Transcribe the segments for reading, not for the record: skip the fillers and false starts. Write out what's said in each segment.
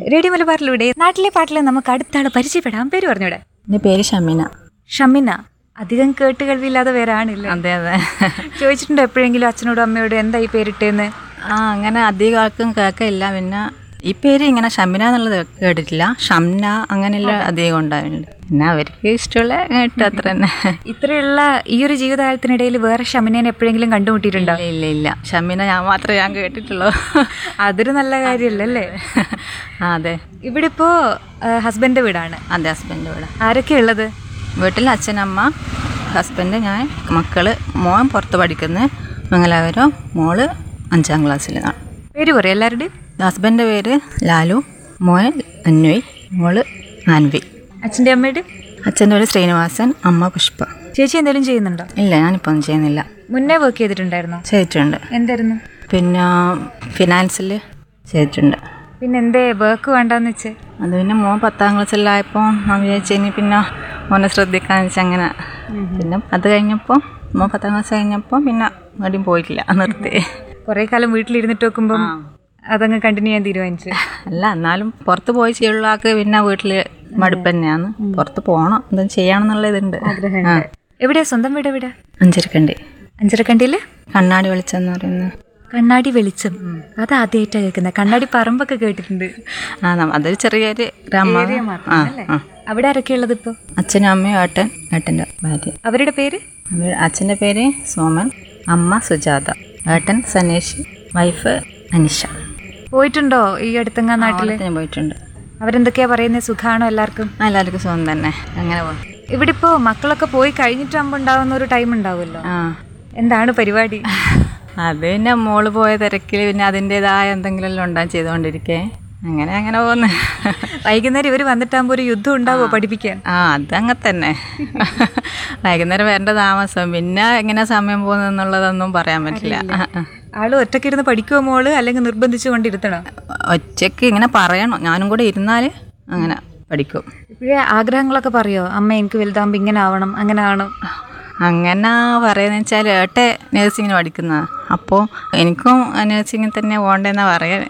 Radio മലബാറിലൂടെ നാട്ടിലെ പാട്ടിൽ നമുക്ക് അടുത്താളെ പരിചയപ്പെടാം. പേര് പറഞ്ഞൂടെ? എൻ്റെ പേര് ഷമിന. ഷമിന. അധികം കേട്ട് കേൾവിയില്ലാതെ വേറെ ആണില്ല. അതെ അതെ. ചോദിച്ചിട്ടുണ്ടോ എപ്പോഴെങ്കിലും അച്ഛനോടും അമ്മയോടും എന്താ ഈ പേരിട്ടേന്ന്? അങ്ങനെ അധികം ആൾക്കും കേൾക്കില്ല. പിന്നെ ഈ പേര് ഇങ്ങനെ ഷമിന എന്നുള്ളത് കേട്ടിട്ടില്ല. ഷംന അങ്ങനെയുള്ള അധികം ഉണ്ടാവുന്നുണ്ട്. പിന്നെ അവർക്ക് ഇഷ്ടമുള്ള കേട്ട് അത്ര തന്നെ. ഇത്രയുള്ള ഈ ഒരു ജീവിതകാലത്തിനിടയിൽ വേറെ ഷമിനേനെ എപ്പോഴെങ്കിലും കണ്ടുമുട്ടിയിട്ടുണ്ടോ? ഇല്ല ഇല്ല, ഷമിന ഞാൻ കേട്ടിട്ടുള്ളൂ. അതൊരു നല്ല കാര്യമല്ലേ? അതെ. ഇവിടെ ഇപ്പോ ഹസ്ബൻഡിന്റെ വീടാണ്. അതെ, ഹസ്ബൻഡ് വീട്. ആരൊക്കെയാ ഉള്ളത്? വീട്ടിൽ അച്ഛനമ്മ, ഹസ്ബൻഡ്, ഞാൻ, മക്കള്. മോൻ പുറത്ത് പഠിക്കുന്നു മംഗലാപുരം, മോള് 5ാം ക്ലാസ്സിലാണ്. പേര് പറയാം എല്ലാവരുടെയും. ഹസ്ബൻഡിൻ്റെ പേര് ലാലു, മോൻ അന്വയ്, മോള് ആൻവി. അച്ഛൻ്റെ അമ്മയുടെ? അച്ഛൻ്റെ പേര് ശ്രീനിവാസൻ, അമ്മ പുഷ്പ. ചേച്ചി എന്തെങ്കിലും ചെയ്യുന്നുണ്ടോ? ഇല്ല, ഞാനിപ്പോൾ ഒന്നും ചെയ്യുന്നില്ല. മുന്നേ വർക്ക് ചെയ്തിട്ടുണ്ടായിരുന്നോ? ചെയ്തിട്ടുണ്ട്. എന്തായിരുന്നു? പിന്നെ ഫിനാൻസിൽ ചെയ്തിട്ടുണ്ട്. പിന്നെ എന്തേ വർക്ക് വേണ്ടാന്ന് വെച്ച്? അത് പിന്നെ മോൻ 10ാം ക്ലാസ്സിലായപ്പോൾ ഞാൻ വിചാരിച്ചു പിന്നെ മോനെ ശ്രദ്ധിക്കാന്ന് വെച്ചാൽ അങ്ങനെ. പിന്നെ അത് കഴിഞ്ഞപ്പോൾ മോൻ 10ാം ക്ലാസ് കഴിഞ്ഞപ്പോൾ പിന്നെ എവിടെയും പോയിട്ടില്ല, നിർത്തി. കുറേ കാലം വീട്ടിലിരുന്നിട്ട് നോക്കുമ്പം അതങ്ങ് കണ്ടിന്യൂ ചെയ്യാൻ തീരുമാനിച്ചു. അല്ല, എന്നാലും പുറത്ത് പോയി ചെയ്യുള്ള ആൾക്ക് പിന്നെ വീട്ടിൽ മടുപ്പ് തന്നെയാണ്. പുറത്ത് പോകണം, എന്തും ചെയ്യണം എന്നുള്ള ഇതുണ്ട്. എവിടെയാ സ്വന്തം വീട്? എവിടെയാ? അഞ്ചരക്കണ്ടി. അഞ്ചരക്കണ്ടിയില് കണ്ണാടി വെളിച്ചം എന്ന് പറയുന്നത്. കണ്ണാടി വെളിച്ചം, അത് ആദ്യമായിട്ടാണ് കേൾക്കുന്നത്. കണ്ണാടി പറമ്പൊക്കെ കേട്ടിട്ടുണ്ട്. അതൊരു ചെറിയൊരു ഗ്രാമമാണ്. അവിടെ ആരൊക്കെ ഉള്ളത് ഇപ്പോൾ? അച്ഛനും അമ്മയും ഏട്ടൻ്റെ ഭാര്യ. അവരുടെ പേര്? അച്ഛൻ്റെ പേര് സോമൻ, അമ്മ സുജാത, ഏട്ടൻ സനേഷ്, വൈഫ് അനിഷ. പോയിട്ടുണ്ടോ ഈ അടുത്തങ്ങ നാട്ടിൽ? ഞാൻ പോയിട്ടുണ്ട്. അവരെന്തൊക്കെയാ പറയുന്നത്? സുഖമാണോ എല്ലാവർക്കും? എല്ലാവർക്കും സുഖം തന്നെ. അങ്ങനെ പോകും. ഇവിടെ ഇപ്പോൾ മക്കളൊക്കെ പോയി കഴിഞ്ഞിട്ടാകുമ്പോൾ ഉണ്ടാവുന്ന ഒരു ടൈം ഉണ്ടാവുമല്ലോ, എന്താണ് പരിപാടി? അത് പിന്നെ മോള് പോയ തിരക്കിൽ പിന്നെ അതിൻ്റെതായ എന്തെങ്കിലും ഉണ്ടാകും ചെയ്തുകൊണ്ടിരിക്കേ. അങ്ങനെ പോകുന്നു. വൈകുന്നേരം ഇവർ വന്നിട്ടാകുമ്പോൾ ഒരു യുദ്ധം ഉണ്ടാവുമോ പഠിപ്പിക്കാൻ? അതങ്ങനെ തന്നെ. വൈകുന്നേരം വരേണ്ട താമസം, പിന്നെ എങ്ങനെ സമയം പോകുന്നെന്നുള്ളതൊന്നും പറയാൻ പറ്റില്ല. ആള് ഒറ്റയ്ക്കിരുന്ന് പഠിക്കുമോ മോള്, അല്ലെങ്കിൽ നിർബന്ധിച്ചു കൊണ്ടിരുത്തണം? ഒറ്റയ്ക്ക് ഇങ്ങനെ പറയണം, ഞാനും കൂടെ ഇരുന്നാൽ അങ്ങനെ പഠിക്കും. ഇപ്പോഴേ ആഗ്രഹങ്ങളൊക്കെ പറയോ? അമ്മ എനിക്ക് വലുതാകുമ്പോൾ ഇങ്ങനെ ആവണം, അങ്ങനെ ആവണം? അങ്ങനെ പറയുന്നത് വെച്ചാൽ ഏട്ടെ നേഴ്സിങ്ങിന് പഠിക്കുന്ന, അപ്പോൾ എനിക്കും നേഴ്സിങ്ങിൽ തന്നെ പോകണ്ടെന്നാണ് പറയാൻ.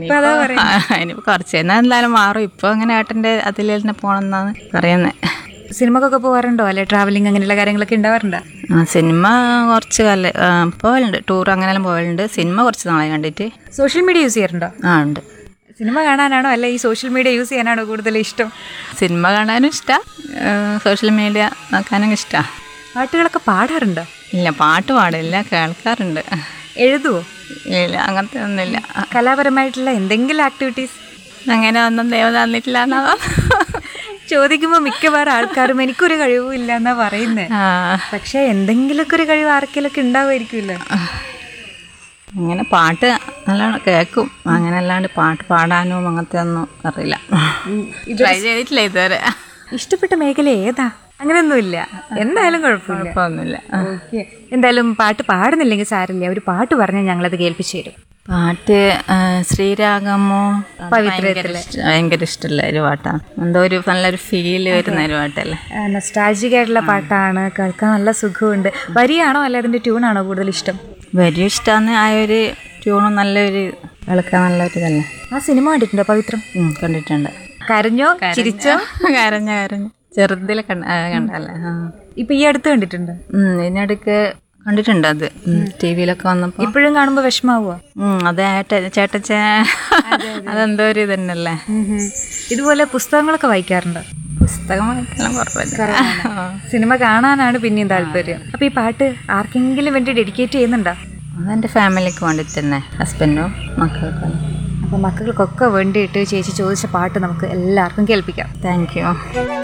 ഇനിയിപ്പോൾ കുറച്ച് എന്നാൽ എന്തായാലും മാറും. ഇപ്പോൾ അങ്ങനെ ഏട്ടൻ്റെ അതിൽ തന്നെ പോകണമെന്നാണ് പറയുന്നത്. സിനിമക്കൊക്കെ പോകാറുണ്ടോ? അല്ലെ ട്രാവലിംഗ് അങ്ങനെയുള്ള കാര്യങ്ങളൊക്കെ ഉണ്ടാവാറുണ്ടോ? സിനിമ കുറച്ച് കാലം പോകലുണ്ട്, ടൂർ അങ്ങനെയെല്ലാം പോകലുണ്ട്. സിനിമ കുറച്ച് നാളെ കണ്ടിട്ട്. സോഷ്യൽ മീഡിയ യൂസ് ചെയ്യാറുണ്ടോ? ഉണ്ട്. സിനിമ കാണാനാണോ അല്ലെ ഈ സോഷ്യൽ മീഡിയ യൂസ് ചെയ്യാനാണോ കൂടുതൽ ഇഷ്ടം? സിനിമ കാണാനും ഇഷ്ടമാണ്, സോഷ്യൽ മീഡിയ നോക്കാനും ഇഷ്ടമാണ്. പാട്ടുകളൊക്കെ പാടാറുണ്ടോ? ഇല്ല, പാട്ട് പാടില്ല, കേൾക്കാറുണ്ട്. എഴുതുവോ? ഇല്ല, അങ്ങനത്തെ ഒന്നുമില്ല. കലാപരമായിട്ടുള്ള എന്തെങ്കിലും ആക്ടിവിറ്റീസ്? അങ്ങനെ ഒന്നും ദൈവം തന്നിട്ടില്ല എന്നാ ചോദിക്കുമ്പോൾ മിക്കവാറും ആൾക്കാരും എനിക്കൊരു കഴിവും ഇല്ല എന്നാ പറയുന്നത്. പക്ഷെ എന്തെങ്കിലുമൊക്കെ ഒരു കഴിവ് ആർക്കെങ്കിലൊക്കെ ഉണ്ടാവുമായിരിക്കുമല്ലോ. അങ്ങനെ പാട്ട് നല്ലോണം കേൾക്കും, അങ്ങനെ അല്ലാണ്ട് പാട്ട് പാടാനും അങ്ങനത്തെ ഒന്നും അറിയില്ല. ട്രൈ ചെയ്തിട്ടില്ല ഇതുവരെ. ഇഷ്ടപ്പെട്ട മേഖല ഏതാ? അങ്ങനെയൊന്നുമില്ല, എന്തായാലും കുഴപ്പമൊന്നുമില്ല. ഓക്കെ, എന്തായാലും പാട്ട് പാടുന്നില്ലെങ്കിൽ സാരില്ല, ഒരു പാട്ട് പറഞ്ഞാൽ ഞങ്ങളത് കേൾപ്പിച്ചു തരും. പാട്ട് ശ്രീരാഗമോ പവിത്രത്തിലെ ഭയങ്കര ഇഷ്ടമുള്ള ഒരു പാട്ടാണ്. എന്തോ ഒരു നല്ലൊരു ഫീല് വരുന്ന ഒരു പാട്ടല്ലേ. നൊസ്റ്റാൾജിക് ആയിട്ടുള്ള പാട്ടാണ്, കേൾക്കാൻ നല്ല സുഖമുണ്ട്. വരിയാണോ അല്ല അതിന്റെ ട്യൂണാണോ കൂടുതൽ ഇഷ്ടം? വരി ഇഷ്ടമാണ്, ആ ഒരു ട്യൂണും നല്ലൊരു കേൾക്കാൻ നല്ലൊരു ഇതല്ലേ. ആ സിനിമ കണ്ടിട്ടുണ്ടോ പവിത്രം? കണ്ടിട്ടുണ്ട്. കരഞ്ഞോ ചിരിച്ചോ? കരഞ്ഞു ചെറുതിലെ കണ്ടല്ലേ. ഇപ്പൊ ഈ അടുത്ത് കണ്ടിട്ടുണ്ട്? ഇതിനിടയ്ക്ക് കണ്ടിട്ടുണ്ട്, അത് ടിവിയിലൊക്കെ വന്നപ്പോ. ഇപ്പോഴും കാണുമ്പോ വിഷമാവോ? അതെ, ചേട്ടച്ച അതെന്തോ ഒരു ഇതന്നല്ലേ. ഇതുപോലെ പുസ്തകങ്ങളൊക്കെ വായിക്കാറുണ്ടോ? പുസ്തകം വായിക്കാൻ കുറവല്ല, സിനിമ കാണാനാണ് പിന്നെയും താല്പര്യം. അപ്പൊ ഈ പാട്ട് ആർക്കെങ്കിലും വേണ്ടി ഡെഡിക്കേറ്റ് ചെയ്യുന്നുണ്ടോ? അതെന്റെ ഫാമിലിക്ക് വേണ്ടിട്ട് തന്നെ, ഹസ്ബൻഡും മക്കൾക്കും. അപ്പൊ മക്കൾക്കൊക്കെ വേണ്ടിയിട്ട് ചേച്ചി ചോദിച്ച പാട്ട് നമുക്ക് എല്ലാവർക്കും കേൾപ്പിക്കാം. Thank you.